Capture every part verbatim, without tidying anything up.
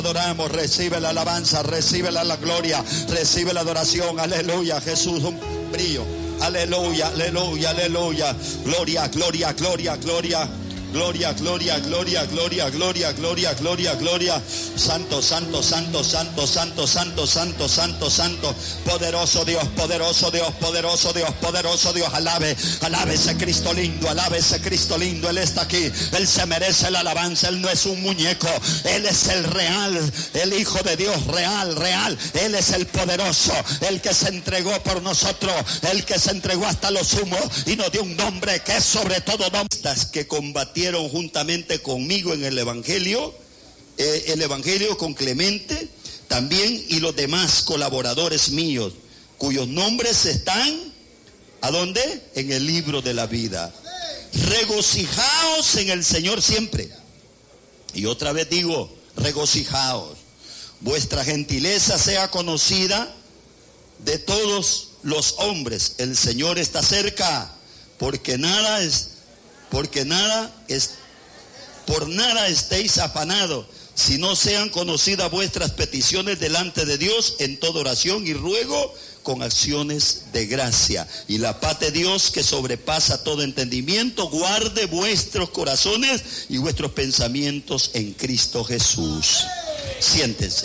Adoramos, recibe la alabanza, recibe la, la gloria, recibe la adoración. Aleluya, Jesús, un brillo. Aleluya, aleluya, aleluya. Gloria, gloria, gloria, gloria. Gloria, gloria, gloria, gloria, gloria, gloria, gloria, gloria. Santo, santo, santo, santo, santo, santo, santo, santo, santo. Poderoso Dios, poderoso Dios, poderoso Dios, poderoso Dios. Alabe, alabe ese Cristo lindo, alabe ese Cristo lindo. Él está aquí, Él se merece la alabanza. Él no es un muñeco, Él es el real, el Hijo de Dios real, real. Él es el poderoso, el que se entregó por nosotros, el que se entregó hasta lo sumo y nos dio un nombre que es sobre todo nombre. Que combatieron juntamente conmigo en el Evangelio, eh, el Evangelio con Clemente también, y los demás colaboradores míos, cuyos nombres están, ¿a dónde? En el libro de la vida. Regocijaos en el Señor siempre. Y otra vez digo, regocijaos. Vuestra gentileza sea conocida de todos los hombres. El Señor está cerca, porque nada es Porque nada es, por nada estéis afanados, si no sean conocidas vuestras peticiones delante de Dios en toda oración y ruego con acciones de gracia. Y la paz de Dios, que sobrepasa todo entendimiento, guarde vuestros corazones y vuestros pensamientos en Cristo Jesús. Siéntense.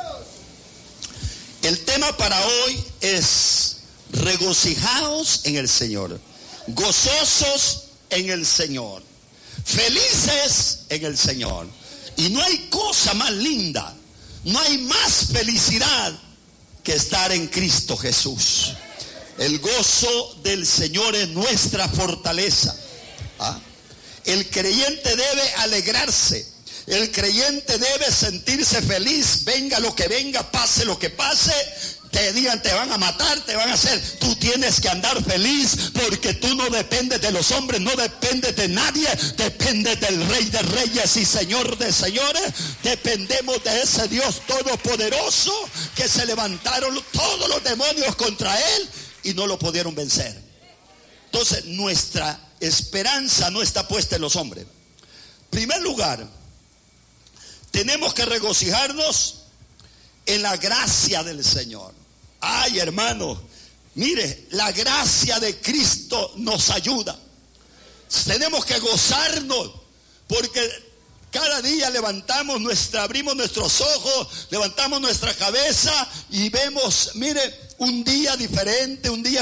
El tema para hoy es regocijaos en el Señor, gozosos en el Señor, felices en el Señor. Y no hay cosa más linda, no hay más felicidad que estar en Cristo Jesús. El gozo del Señor es nuestra fortaleza. ¿Ah? El creyente debe alegrarse, el creyente debe sentirse feliz, venga lo que venga, pase lo que pase. Te digan, te van a matar, te van a hacer. Tú tienes que andar feliz, porque tú no dependes de los hombres, no dependes de nadie, dependes del Rey de Reyes y Señor de Señores. Dependemos de ese Dios todopoderoso, que se levantaron todos los demonios contra Él y no lo pudieron vencer. Entonces, nuestra esperanza no está puesta en los hombres. En primer lugar, tenemos que regocijarnos en la gracia del Señor. Ay, hermano, mire, la gracia de Cristo nos ayuda. Tenemos que gozarnos, porque cada día levantamos nuestra, abrimos nuestros ojos, levantamos nuestra cabeza y vemos, mire, un día diferente, un día